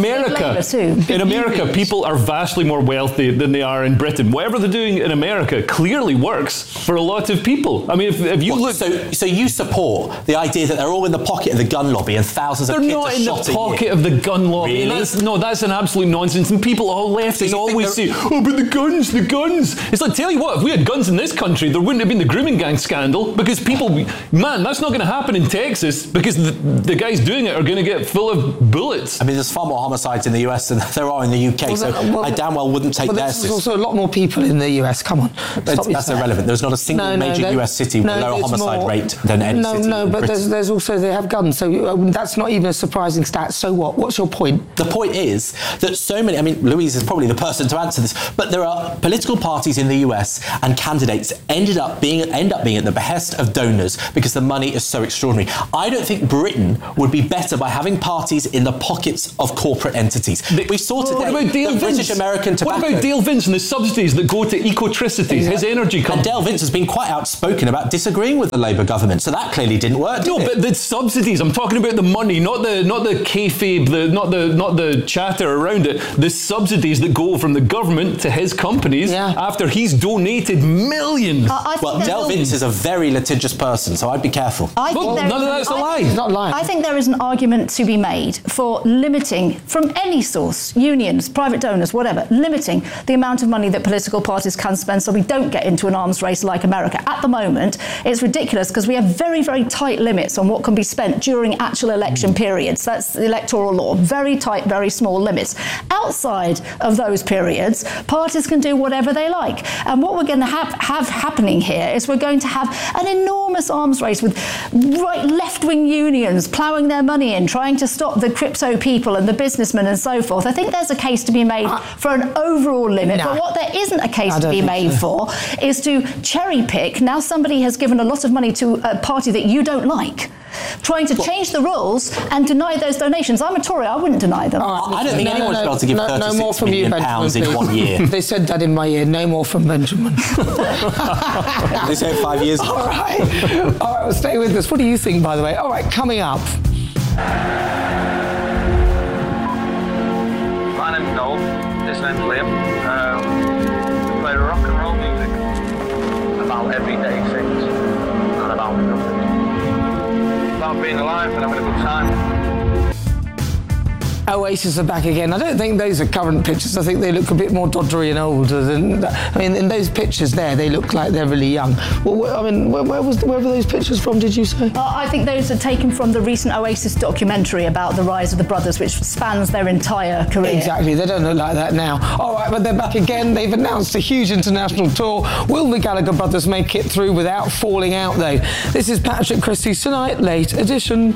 America, people are vastly more wealthy than they are in Britain. Whatever they're doing in America clearly works for a lot of people. I mean, if you look... So you support the idea that they're all in the pocket of the gun lobby and thousands of kids are shot a year? They're not in the pocket of the gun lobby. Really? That's an absolute nonsense. And people all leftists always say, but the guns. It's like, tell you what, if we had guns in this country, there wouldn't have been the grooming gang scandal, because people... Man, that's not going to happen in Texas, because the guys doing it are going to get full of bullets. I mean, there's far more homicides in the US than there are in the UK, I damn well wouldn't take their system. There's also a lot more people in the US, come on. That's irrelevant. There's not a single major US city with a lower homicide rate than any city in but Britain. there's also, they have guns, so that's not even a surprising stat. So what? What's your point? The point is that so many, I mean, Louise is probably the person to answer this, but there are political parties in the US and candidates end up being at the behest of donors because the money is so extraordinary. I don't think Britain would be better by having parties in the pockets of corporate entities. We saw today that British American Tobacco... What about Dale Vince and the subsidies that go to Ecotricity, his energy company? And Dale Vince has been quite outspoken about disagreeing with the Labour government, so that clearly didn't work. But the subsidies, I'm talking about the money, not the kayfabe, not the chatter around it. The subsidies that go from the government to his companies after he's donated millions. Well, Dale Vince is a very litigious person, so I'd be careful. None of that's a lie. He's not lying. I think there is an argument to be made for limiting, from any source, unions, private donors, whatever, limiting the amount of money that political parties can spend so we don't get into an arms race like America. At the moment, it's ridiculous because we have very, very tight limits on what can be spent during actual election periods. That's the electoral law. Very tight, very small limits. Outside of those periods, parties can do whatever they like. And what we're going to have happening here is we're going to have an enormous arms race with left-wing unions ploughing their money in, trying to stop the crypto people and the businessmen and so forth. I think there's a case to be made for an overall limit, but what there isn't a case to be made for is to cherry pick. Now somebody has given a lot of money to a party that you don't like, trying to change the rules and deny those donations. I'm a Tory, I wouldn't deny them. I don't think anyone should be able to give £36 million in 1 year. They said that in my ear, no more from Benjamin. They said 5 years. All right, well, stay with us. What do you think, by the way? All right, coming up. My name's Noel. This name's Liam. We play rock and roll music about everyday things and about nothing. About being alive and having a good time. Oasis are back again. I don't think those are current pictures. I think they look a bit more doddery and older than... I mean, in those pictures there, they look like they're really young. Well, I mean, where were those pictures from, did you say? I think those are taken from the recent Oasis documentary about the rise of the brothers, which spans their entire career. Exactly. They don't look like that now. All right, but they're back again. They've announced a huge international tour. Will the Gallagher brothers make it through without falling out, though? This is Patrick Christie's Tonight Late Edition.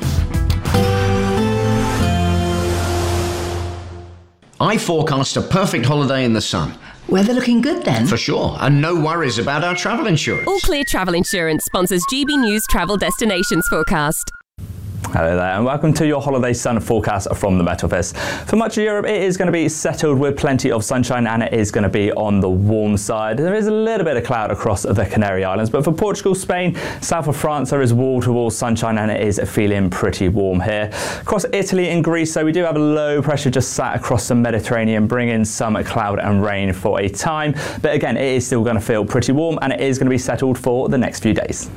I forecast a perfect holiday in the sun. Weather looking good then? For sure, and no worries about our travel insurance. All Clear Travel Insurance sponsors GB News Travel Destinations Forecast. Hello there and welcome to your holiday sun forecast from the Met Office. For much of Europe it is going to be settled with plenty of sunshine and it is going to be on the warm side. There is a little bit of cloud across the Canary Islands, but for Portugal, Spain, south of France there is wall-to-wall sunshine and it is feeling pretty warm here. Across Italy and Greece, so we do have a low pressure just sat across the Mediterranean, bringing some cloud and rain for a time, but again it is still going to feel pretty warm and it is going to be settled for the next few days.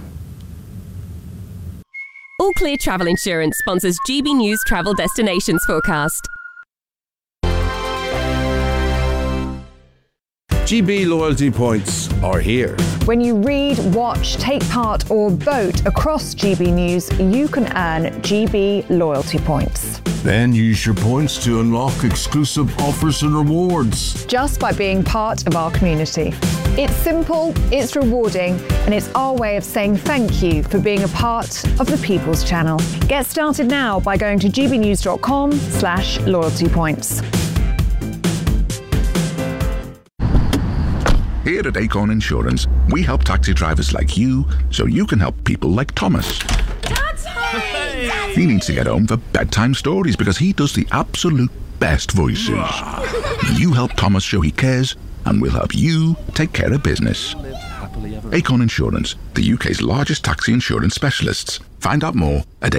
All Clear Travel Insurance sponsors GB News Travel Destinations Forecast. GB loyalty points are here. When you read, watch, take part or vote across GB News, you can earn GB loyalty points. Then use your points to unlock exclusive offers and rewards. Just by being part of our community. It's simple, it's rewarding, and it's our way of saying thank you for being a part of the People's Channel. Get started now by going to gbnews.com/loyalty points. Here at Acorn Insurance, we help taxi drivers like you so you can help people like Thomas. He needs to get home for bedtime stories because he does the absolute best voices. You help Thomas show he cares, and we'll help you take care of business. Acorn Insurance, the UK's largest taxi insurance specialists. Find out more at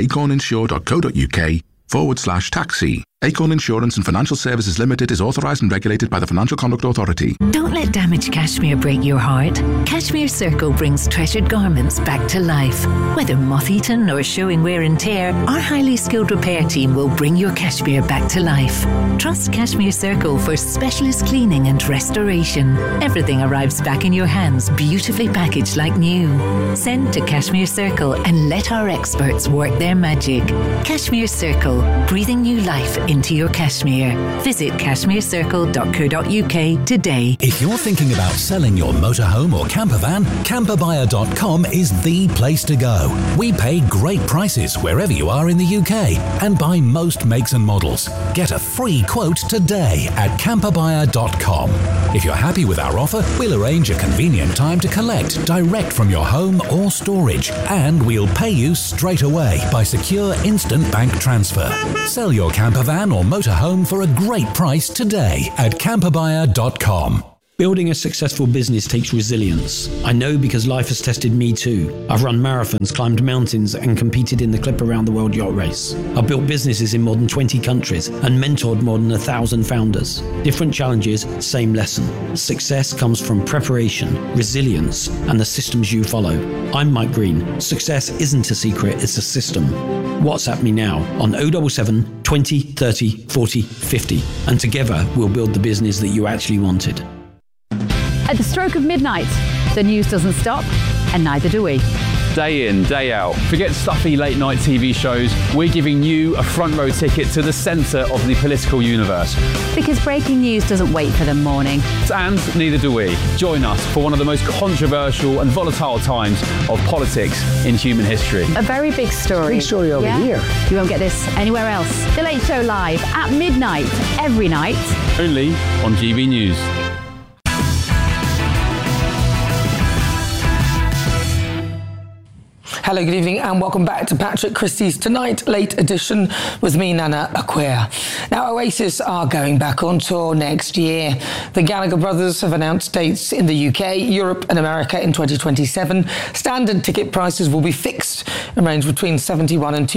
acorninsure.co.uk/taxi. Acorn Insurance and Financial Services Limited is authorised and regulated by the Financial Conduct Authority. Don't let damaged cashmere break your heart. Cashmere Circle brings treasured garments back to life. Whether moth-eaten or showing wear and tear, our highly skilled repair team will bring your cashmere back to life. Trust Cashmere Circle for specialist cleaning and restoration. Everything arrives back in your hands, beautifully packaged like new. Send to Cashmere Circle and let our experts work their magic. Cashmere Circle, breathing new life into your cashmere. Visit cashmerecircle.co.uk today. If you're thinking about selling your motorhome or camper van, camperbuyer.com is the place to go. We pay great prices wherever you are in the UK and buy most makes and models. Get a free quote today at camperbuyer.com. If you're happy with our offer, we'll arrange a convenient time to collect direct from your home or storage, and we'll pay you straight away by secure instant bank transfer. Sell your camper van or motorhome for a great price today at camperbuyer.com. Building a successful business takes resilience. I know because life has tested me too. I've run marathons, climbed mountains, and competed in the Clip Around the World Yacht Race. I've built businesses in more than 20 countries and mentored more than 1,000 founders. Different challenges, same lesson. Success comes from preparation, resilience, and the systems you follow. I'm Mike Green. Success isn't a secret, it's a system. WhatsApp me now on 077 20 30 40 50, and together we'll build the business that you actually wanted. At the stroke of midnight, the news doesn't stop, and neither do we. Day in, day out. Forget stuffy late night TV shows. We're giving you a front row ticket to the centre of the political universe. Because breaking news doesn't wait for the morning. And neither do we. Join us for one of the most controversial and volatile times of politics in human history. A very big story. Big story over here. You won't get this anywhere else. The Late Show live at midnight, every night. Only on GB News. Hello, good evening, and welcome back to Patrick Christie's Tonight Late Edition with me, Nana Acquia. Now, Oasis are going back on tour next year. The Gallagher brothers have announced dates in the UK, Europe and America in 2027. Standard ticket prices will be fixed and range between £71 and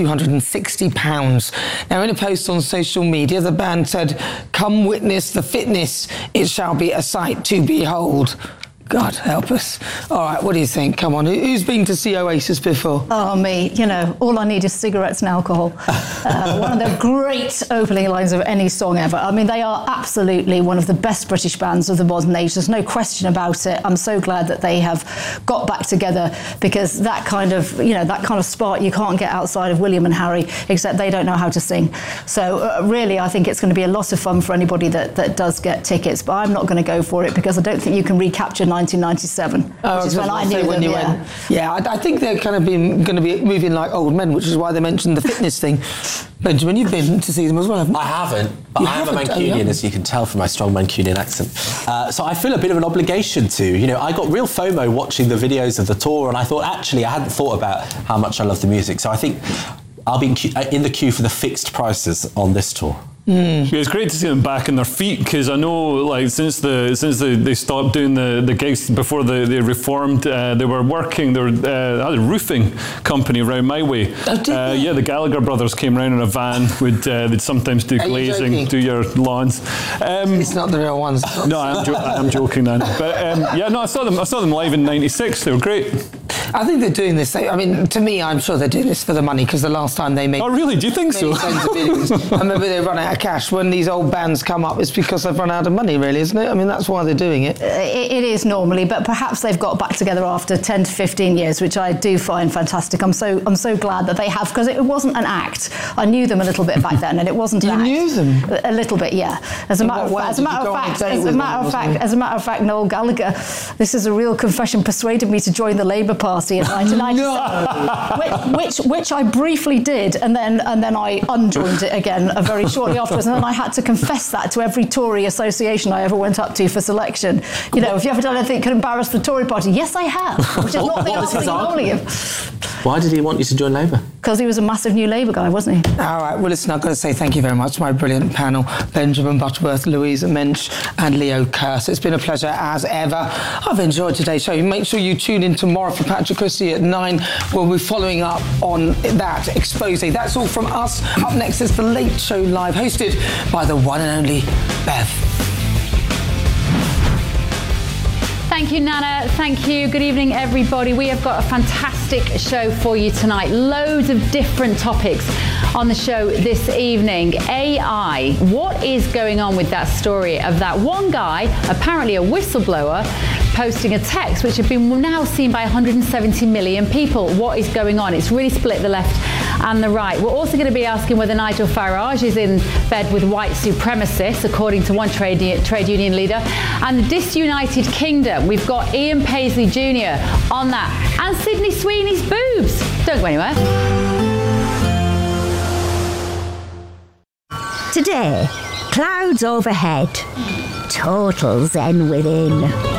£260. Now, in a post on social media, the band said, "Come witness the fitness. It shall be a sight to behold." God help us. All right, what do you think? Come on, who's been to see Oasis before? Oh, me. You know, all I need is cigarettes and alcohol. One of the great opening lines of any song ever. I mean, they are absolutely one of the best British bands of the modern age. There's no question about it. I'm so glad that they have got back together, because that kind of, that kind of spark you can't get outside of William and Harry, except they don't know how to sing. So really, I think it's going to be a lot of fun for anybody that does get tickets, but I'm not going to go for it because I don't think you can recapture 1997, which is when I knew them. I think they're kind of going to be moving like old men, which is why they mentioned the fitness thing. Benjamin, you've been to see them as well, haven't you? I haven't, but I am a Mancunian, as you can tell from my strong Mancunian accent. So I feel a bit of an obligation to. I got real FOMO watching the videos of the tour, and I thought, actually, I hadn't thought about how much I love the music. So I think I'll be in the queue for the fixed prices on this tour. Yeah, it's great to see them back on their feet, because I know, like, since they stopped doing the gigs before they reformed, they were working. They had a roofing company around my way. Yeah, the Gallagher brothers came round in a van. They'd sometimes do glazing, do your lawns. It's not the real ones. No, I am joking now. But I saw them live in '96. They were great. I think they're doing this. I mean, to me, I'm sure they're doing this for the money, because the last time they made... Oh, really? Do you think so? I remember they run out of cash. When these old bands come up, it's because they've run out of money, really, isn't it? I mean, that's why they're doing it. It is normally, but perhaps they've got back together after 10 to 15 years, which I do find fantastic. I'm so glad that they have, because it wasn't an act. I knew them a little bit back then, and it wasn't an act. You knew them? A little bit, yeah. As a matter of fact, Noel Gallagher, this is a real confession, persuaded me to join the Labour Party. party in 1997, which I briefly did, and then I unjoined it again very shortly afterwards, and then I had to confess that to every Tory association I ever went up to for selection. You know, have you ever done anything that could embarrass the Tory party? Yes, I have, which is not the answer only. Why did he want you to join Labour? Because he was a massive New Labour guy, wasn't he? All right, well, listen, I've got to say thank you very much to my brilliant panel, Benjamin Butterworth, Louise Mensch and Leo Kearse. It's been a pleasure as ever. I've enjoyed today's show. Make sure you tune in tomorrow for Patrick Christie at 9. We'll be following up on that expose. That's all from us. Up next is The Late Show Live, hosted by the one and only Bev. Thank you, Nana. Thank you. Good evening, everybody. We have got a fantastic show for you tonight. Loads of different topics on the show this evening. AI. What is going on with that story of that one guy, apparently a whistleblower, posting a text which has been now seen by 170 million people? What is going on? It's really split the left and the right. We're also going to be asking whether Nigel Farage is in bed with white supremacists, according to one trade union leader, and the disunited kingdom. We've got Ian Paisley Jr. on that, and Sydney Sweeney's boobs. Don't go anywhere. Today, clouds overhead, total zen within.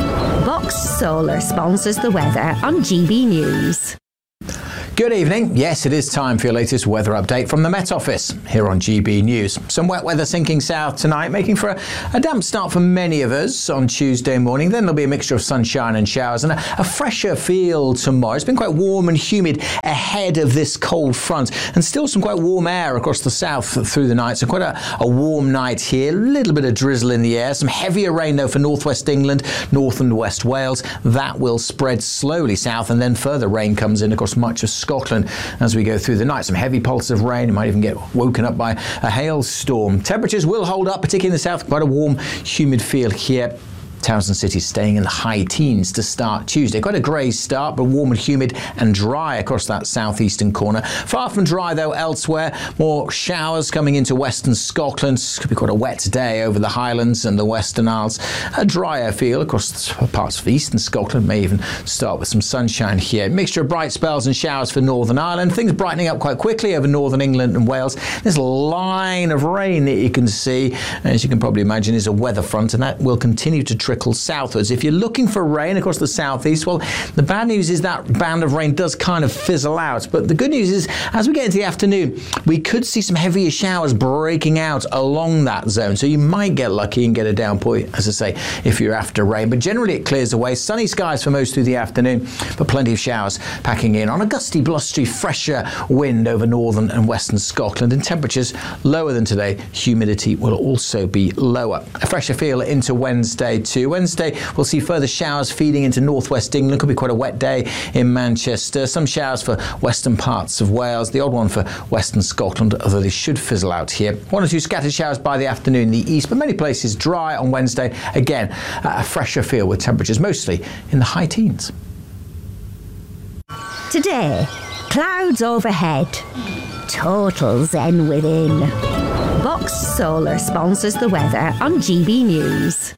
Box Solar sponsors the weather on GB News. Good evening. Yes, it is time for your latest weather update from the Met Office here on GB News. Some wet weather sinking south tonight, making for a damp start for many of us on Tuesday morning. Then there'll be a mixture of sunshine and showers and a fresher feel tomorrow. It's been quite warm and humid ahead of this cold front, and still some quite warm air across the south through the night. So quite a warm night here. A little bit of drizzle in the air. Some heavier rain though for northwest England, north and west Wales. That will spread slowly south, and then further rain comes in across much of Scotland as we go through the night. Some heavy pulses of rain. You might even get woken up by a hailstorm. Temperatures will hold up, particularly in the south. Quite a warm, humid feel here. Towns and cities staying in the high teens to start Tuesday. Quite a grey start, but warm and humid and dry across that southeastern corner. Far from dry though elsewhere. More showers coming into western Scotland. Could be quite a wet day over the Highlands and the Western Isles. A drier feel across parts of eastern Scotland. May even start with some sunshine here. Mixture of bright spells and showers for Northern Ireland. Things brightening up quite quickly over northern England and Wales. This line of rain that you can see, as you can probably imagine, is a weather front, and that will continue to trickle southwards. If you're looking for rain across the southeast, well, the bad news is that band of rain does kind of fizzle out. But the good news is, as we get into the afternoon, we could see some heavier showers breaking out along that zone. So you might get lucky and get a downpour, as I say, if you're after rain. But generally it clears away. Sunny skies for most through the afternoon, but plenty of showers packing in on a gusty, blustery, fresher wind over northern and western Scotland. And temperatures lower than today. Humidity will also be lower. A fresher feel into Wednesday too. Wednesday, we'll see further showers feeding into northwest England. Could be quite a wet day in Manchester. Some showers for western parts of Wales. The odd one for western Scotland, although they should fizzle out here. One or two scattered showers by the afternoon in the east, but many places dry on Wednesday. Again, a fresher feel with temperatures mostly in the high teens. Today, clouds overhead, total zen within. Box Solar sponsors the weather on GB News.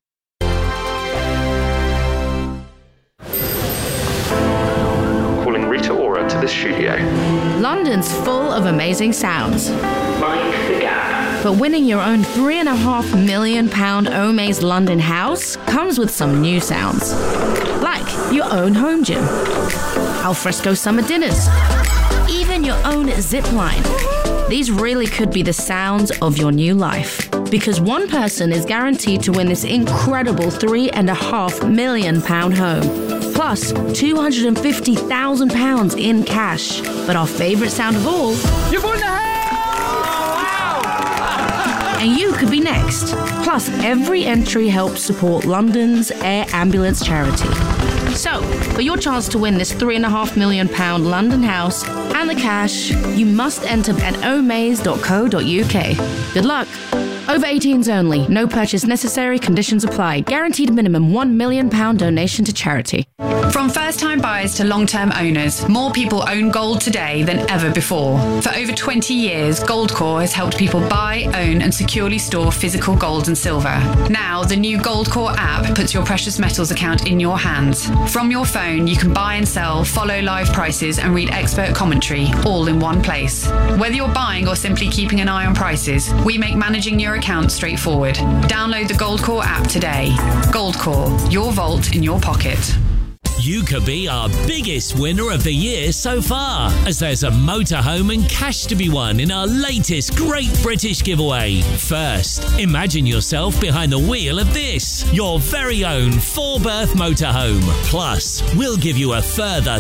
To the studio. London's full of amazing sounds. Mind the gap. But winning your own £3.5 million Omaze London house comes with some new sounds. Like your own home gym, alfresco summer dinners, even your own zip line. These really could be the sounds of your new life. Because one person is guaranteed to win this incredible £3.5 million home. Plus £250,000 in cash. But our favourite sound of all... You've won the house! Wow! And you could be next. Plus, every entry helps support London's Air Ambulance charity. So, for your chance to win this £3.5 million London house and the cash, you must enter at omaze.co.uk. Good luck. Over 18s only. No purchase necessary. Conditions apply. Guaranteed minimum £1 million donation to charity. From first-time buyers to long-term owners, more people own gold today than ever before. For over 20 years, Goldcore has helped people buy, own and securely store physical gold and silver. Now, the new Goldcore app puts your precious metals account in your hands. From your phone, you can buy and sell, follow live prices and read expert commentary, all in one place. Whether you're buying or simply keeping an eye on prices, we make managing your account straightforward. Download the Goldcore app today. Goldcore, your vault in your pocket. You could be our biggest winner of the year so far, as there's a motorhome and cash to be won in our latest Great British Giveaway. First, imagine yourself behind the wheel of this, your very own 4-berth motorhome. Plus, we'll give you a further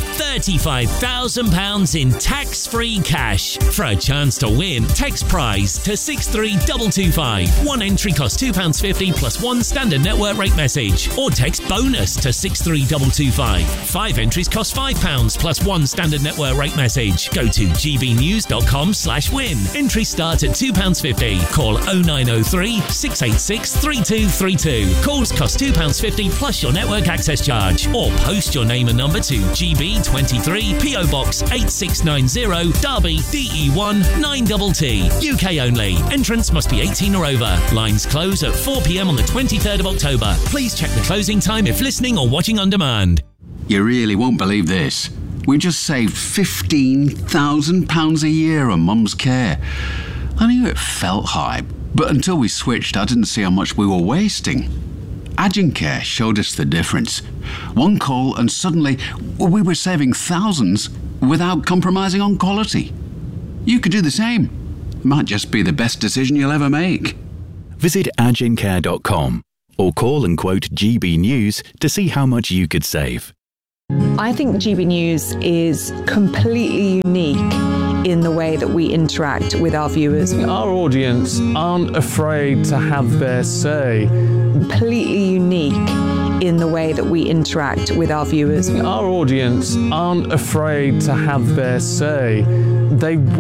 £35,000 in tax-free cash. For a chance to win, text prize to 63225. One entry costs £2.50 plus one standard network rate message, or text bonus to 63225. 5 entries cost £5 plus one standard network rate message. Go to gbnews.com/win. Entries start at £2.50. Call 0903 686 3232. Calls cost £2.50 plus your network access charge. Or post your name and number to GB23 PO Box 8690 Derby DE1 9TT. UK only. Entrance must be 18 or over. Lines close at 4 p.m. on the 23rd of October. Please check the closing time if listening or watching on demand. You really won't believe this. We just saved £15,000 a year on Mum's care. I knew it felt high, but until we switched, I didn't see how much we were wasting. Agencare showed us the difference. One call and suddenly we were saving thousands without compromising on quality. You could do the same. It might just be the best decision you'll ever make. Visit agencare.com or call and quote GB News to see how much you could save. I think GB News is completely unique in the way that we interact with our viewers. Our audience aren't afraid to have their say. Completely unique in the way that we interact with our viewers. Our audience aren't afraid to have their say. They